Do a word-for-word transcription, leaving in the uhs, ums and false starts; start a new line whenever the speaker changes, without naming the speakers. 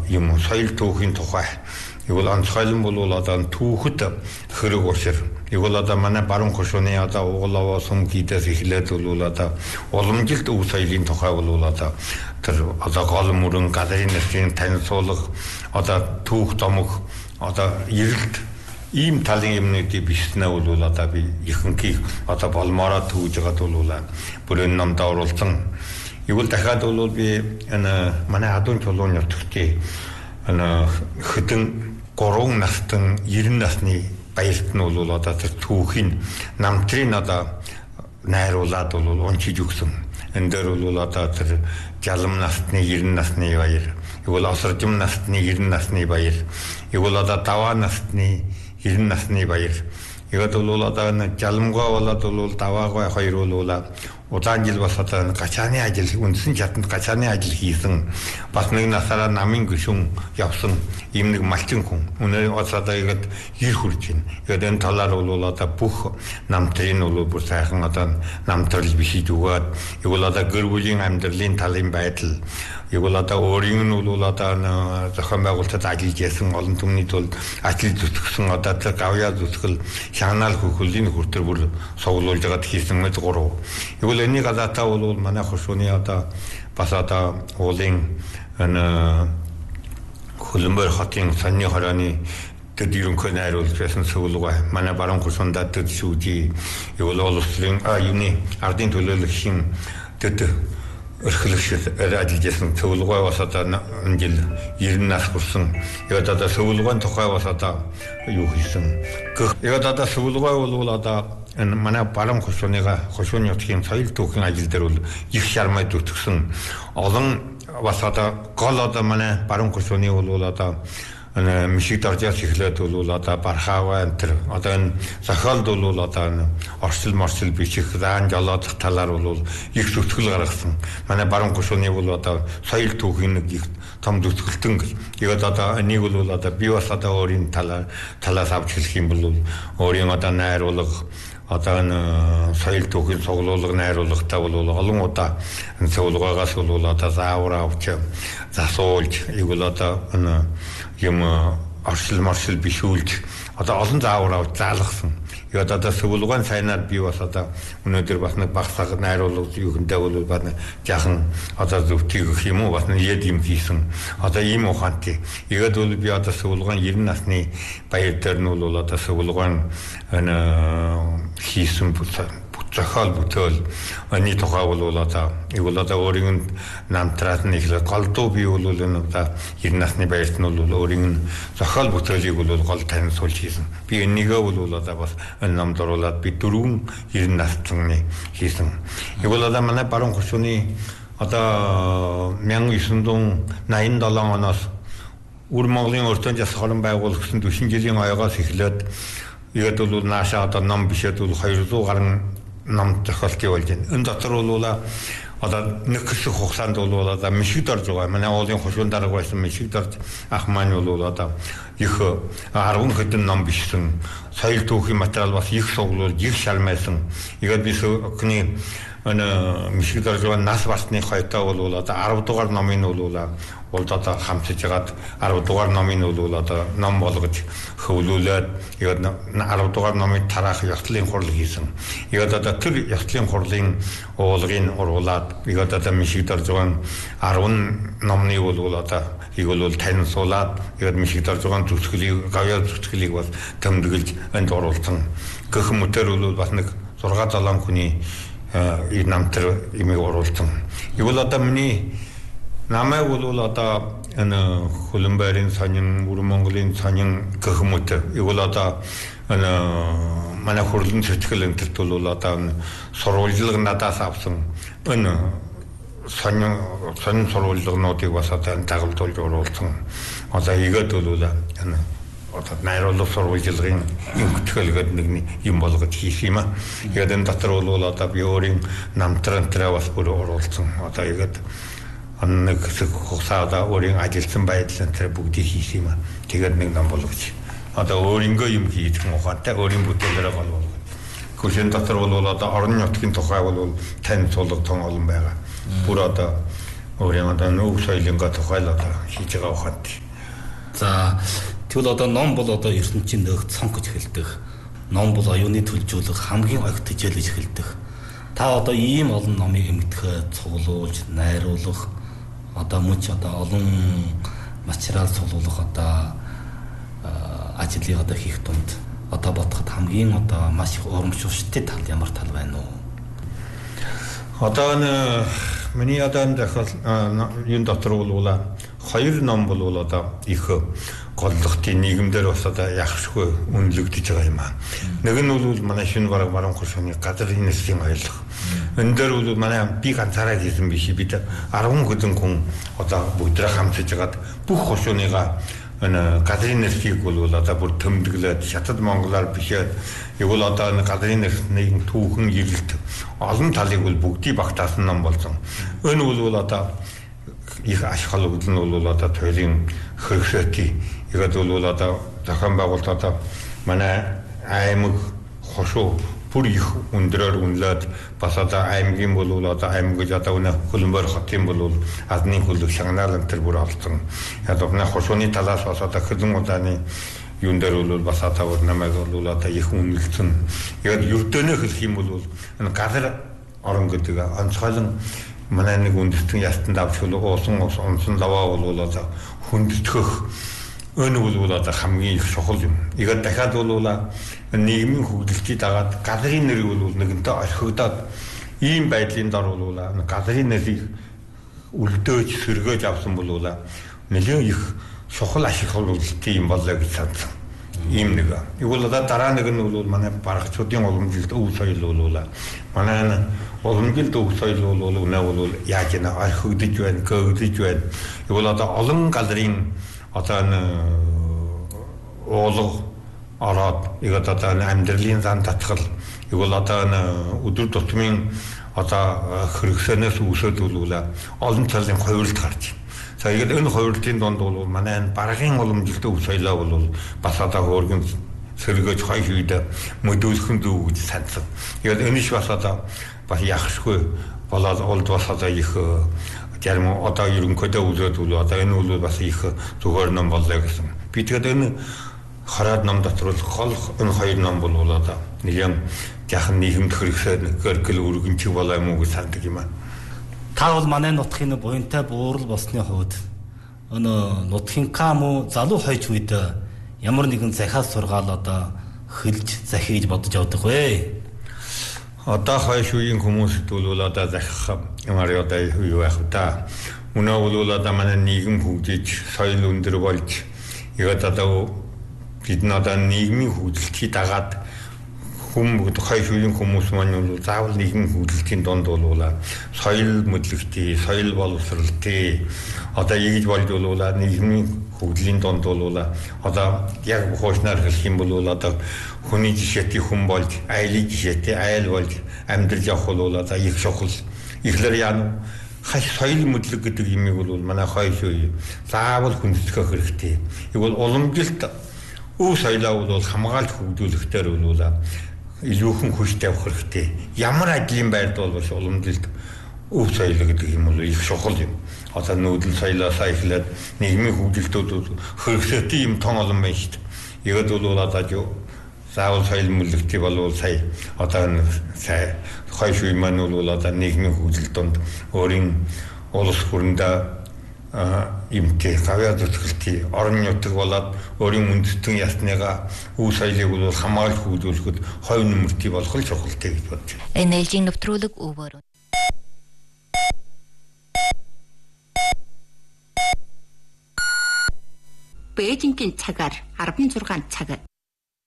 юм соёл түүхийн тухай игэл онцгойлон бол одоо түүхэд хэрэг уушир игэл одоо манай баруун хошууны одоо углаваа сум гидээс эхлээд бол одоо уламжилт өв соёлын тухай бол одоо тэр одоо гол мөрөн галерейн нэрийн танилцуулга одоо түүх томог одоо эрэлт ийм талын юмнуудыг бичснээ бол одоо би ихэнхийг одоо болмоороо төвж байгаад бол бүрэн номд оруулсан. Игэл дахиад бол би энэ манай адуун чулуун нутгтээ энэ хэдэн гурван настан ерөн насны баярт нь бол одоо тэр түүхийн намтрын одоо найруулад бол уншиж өгсөн. Энэ дээр бол одоо тэр жалам насны ерөн насны баяр, игэл осоржим насны ерөн насны баяр, игэл одоо даваа насны ерөн насны баяр. Игэл бол одоо жаламгаа болоод бол даваагаа хоёр бол удаан жил бас одоо гачааны ажил үндсэн чатанд гачааны ажил хийсэн бас нэг насаараа намын гүшүүн явсан ийм нэг малчин хүн өнөө одоо ихэд хэр хурж байна. Тэгээд энэ талаар бол одоо бүх намтрын бол бүр сайхан одоо намтрал бишиж өгөөд игэл одоо гэр бүлийн амьдралын талын байдал игэл одоо өөрийн нь бол одоо зохион байгуулалтад ажиллаж ясан олон түмний тулд ажил зүтгэсэн одоо тэр гавьяа зүтгэл шагнаал хөхөлийн хүртэр бүр сувлуулж байгаад хийсэн мэд гурав. Игэл энийг гадаатаа бол манай хошууны одоо бас одоо уулын энэ Хөлбөмбөр хотын санны хорооны тэд ерөнхий найруулж байсан сувлгаа манай баруун хошуунд тэд шүүжи игэл улсын а юуны ардын төлөөлөгчийн тэд эрхлэгчд ажиллаж байсан сувлгаа бас одоо энэ жил ерөн нас хүрсэн. Тэгээд одоо сувлгааны тухай бас одоо юу хийсэн. Тэгээд одоо сувлгаа бол одоо энэ манай баруун хошууныга хошууны нутгийн соёл түүхийн ажил дээр бол их шармад зүтгэсэн олон бас одоо гол одоо манай баруун хошууны бол одоо энэ мишиг даржаас эхлээд бол одоо бархааваа энэ одоо энэ зохиолд бол одоо орчил морчил бичих заан жолоодох талаар бол их зүтгэл гаргасан. Манай баруун хошууны бол одоо соёл түүхийн нэг их том зүтгэлтэн. Тэгээд одоо энийг бол одоо би бас одоо өөрийн талаар талаас авч хэлэх юм бол өөрийн одоо найруулга одоо энэ соёл түүхийн цуглуулга найруулгатай бол олон удаа энэ цуглуугаас бол одоо заавар авч засуулж игэл одоо энэ юм оршил моршил бишүүлж одоо олон заавар авч заалгасан. Тэгээд одоо цуглуугаан сайнаар би бас одоо өнөөдөр бас нэг багсаг найруулга юухэндээ бол бас жаахан одоо зөвтгий гэх юм уу бас нэг яд юм хийсэн. Одоо ийм ухаантай. Тэгээд бол би одоо цуглуугаан ерөн насны баяр дээр нь бол одоо цуглуугаан энэ хийсэн зохиол бүтээл энэ тухай бол одоо игэл одоо өөрийн намтраад нь ихлэ голдуу би бол энэ одоо ерөн насны баярт нь бол өөрийн зохиол бүтээлийг бол гол танилцуулж хийсэн. Би энийгээ бол одоо бас энэ номд оруулаад би дөрвөн ерөн насны хийсэн. Игэл одоо манай баруун хошууны одоо мянга девятьсот восемьдесят seven оноос Үр Монголын өртөө жас хорон байгуулагдсан түшин жилийн оёгоос эхлээд ихэд бол наашаа одоо ном бишээд бол хоёр зуун гаруй ном зохиолт явуулж байна. Энэ дотор бол одоо нэг хэсэг хугацаанд бол одоо мишиг дорж байгаа. Манай уулын хошуун дарга байсан мишиг дорж ах маань бол одоо их арван хэдэн ном бичсэн. Соёл түүхийн материал бас их суглуулж, их шалмайсан. Игээд би өкний энэ мишиг дорж байгаа нас барсны хойтой бол одоо арав дугаар номын бол бол одоо хамтж ягаад арав дугаар номын бол одоо ном болгож хөвлүүлээд яг арав дугаар номын тараах ёслолын хурал хийсэн. Яг одоо тэр ёслолын хурлын уулгын уруулаад яг одоо мишиг дорж байгаа арван номны бол одоо ийг бол танилцуулаад яг мишиг дорж байгаа зүтгэлийг гавьяа зүтгэлийг бас тэмдэглэж энд оруулсан. Гэх мэтэр бол бас нэг зургаан залан хүний и намтар имийг оруулсан. Игэл одоо миний намайг бол одоо энэ Хөлбөмбөрийн сонин, Үр Монголын сонин гэх мэт игэл одоо энэ манай хурлын сэтгэл энтерт бол одоо сурвалжлага надаас авсан энэ сонин сонин сурвалжлагнуудыг бас одоо тагладуулж оруулсан. Одоо игээд бол энэ одоо найруулга сурвалжлагын имтгэлгээд нэг юм болгож хийх юм аа. Тэгээд энэ дотор бол одоо би өөрийн намтрантраа бас бүр оруулсан. Одоо игээд нэг хэсэг хугацаада өөрийн ажилласан байдлаа тэр бүгдийг хийх юм аа. Тэгээд нэг ном болгож. Одоо өөрийнхөө юм хийх ухаантай өөрийн бүтээлээрээ гол болгож. Гүшин дотор бол одоо орон нутгийн тухай бол танилцуулга том олон байгаа. Бүр одоо өөрийн одоо нүүх соёлынхаа тухай л одоо хийж байгаа ухаат.
За тэгвэл одоо ном бол одоо ертөнцийн нөх цонх гэж хэлдэг. Ном бол оюуны төлжүүлэх хамгийн огт хичээлж эхэлдэг. Та одоо ийм олон номыг эмгдэхэ цуглуулж, найруулах одоо мөч одоо олон материал цуглуулах одоо ажлыг одоо хийх тунд одоо бодоход хамгийн одоо маш их урамшуулалттай тал ямар тал байна уу?
Одоо н миний одоо дахил юун дотор бол хоёр ном бол одоо их голлохтын нийгэмдэр бас одоо ягшгүй үнэлэгдэж байгаа юм аа. Нэг нь бол манай шинэ бараг баруун хуршны газрын нэсийн аялах. Энэ дээр бол манай би ганцаараа хийсэн биш бид арван хүлэн хүн одоо бүгдрээ хамтж жагаад бүх хуршныгаа энэ газрын нэсийг бол одоо бүр төмдөглөөд шатад монголоор бишээд явал одоо энэ газрын нэсний түүхэн ирэлт олон талыг бол бүгдийг багтаасан ном болсон. Энэ бол одоо их ашхал үдэл нь бол одоо туйлын хэрэгсэти ихэд бол одоо зохион байгуулалт одоо манай аймаг хошуу бүр их өндрөөр үнэлээд бас одоо аймгийн бол одоо аймаг гэж одоо өнө хөлбөр хотын бол азны хөлөг шагнаал энэ бүр олсон. Яг одоо хошууны талаас бас одоо хөлөн удааны юун дээр бол бас одоо намайг бол одоо их үнэлсэн. Яг ердөнөө хэлэх юм бол энэ газар орон гэдэг онцгойлон манай нэг үндэстэн ястан давчгүй уусан онсон лаваа бол одоо хүндэтгэх өн бол одоо хамгийн их чухал юм. Игээд дахиад бол нийгмийн хөгжилтийг дагаад газрын нэр бол нэгэнтээ орхигдоод ийм байдлын дор бол газрын нэрийг үлдөөж сэргээж авсан бол нэлээд их чухал ашиг олуулалтын юм болоо гэж сансан. Ийм нэг. Игэл одоо дараа нэг нь бол манай барагчдын уламжилт өв соёл бол манай уламжилт өв соёл бол өнөө бол яаж нэ орхигдож байна, гөгдөж байна. Игэл одоо олон газрын одоо н оолго ороод игэл одоо амьдралын зан татгал игэл одоо н өдөр тутмын одоо хэрэгсэнээс үүсээд бол олон талын хувилт гарч. За ихэд энэ хувилтын донд бол манай баргын уламжилт өв соёлоо бол бас одоо хөргөн сэргээж хай хийдэ мөдөлхөн дүү гэж сансан. Ихэд энэш бас одоо бас яхшгүй болоод олд бас одоо их зарим одоо ерөнхийдөө үзээд бол одоо энэ бол бас их зүгээр ном боллоо гэсэн. Би тэгээд энэ хараад ном дотор бол хол энэ хоёр ном бол одоо нэгэн яхан нийгэмд хэрэгсээр гэргэл өргөнчиг болоо юм уу гэж санддаг юм аа.
Та бол манай нутгийн буянтай буурал болсны хувьд өнөө нутгийн кам залуу хойч үед ямар нэгэн захиас сургаал одоо хэлж захиж бодож явдаг вэ?
Одоо хойш үеийн хүмүүсд бол одоо захих ямар одоо юу байх вэ та? Өнөө бол одоо манай нийгэм хөгжиж, соёл өндөр болж, яг одоо бид надад нийгмийн хөгжилтийг дагаад хүм хойш үеийн хүмүүс маань бол заавал нийгмийн хөгжилтийн донд бол соёл мэдлэгтэй, соёл боловсролтой одоо ийж болж бол нийгмийн хөгжлийн донд бол одоо яг хуучнаар хэлэх юм бол одоо хүний жишээтэй хүн болж, айлын жишээтэй айл болж амьдрал явах бол одоо их чухал. Ихлээр яа хай соёл мэдлэг гэдэг юмыг бол манай хойш үе заавал хүндэтгэх хэрэгтэй. Ийм бол уламжилт өв соёлоо бол хамгаалж хөгжүүлэхдээ бол илүүхэн хүч тавих хэрэгтэй. Ямар ажлын байрд бол уламжилт өв соёл гэдэг юм бол их чухал юм. Одоо нүүдэл соёлоос эхлээд нийгмийн хөгжилтүүд хэрэгсэтэй юм том олон байна шүү дээ. Ягд бол одоо заавал соёл мүлэгтэй болвол сая одоо сая хойш үе маань бол одоо нийгмийн хөгжилтөнд өөрийн улс хүрэндээ имтэй гавьяа зүтгэлтэй орон нутаг болоод өөрийн үндэстэн ясныгаа өв соёлыг бол хамгаалж хөгжүүлэхэд хойно нэмэртэй болох л чухалтай гэж бодож байна.
Энэ ээлжийн нэвтрүүлэг өвөр. Бээжингийн цагаар арван зургаан цаг